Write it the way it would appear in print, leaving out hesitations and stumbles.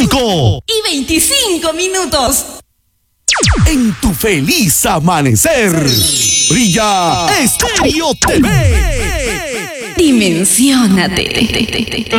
5:25. En tu feliz amanecer, brilla Estéreo TV. Dimensiónate.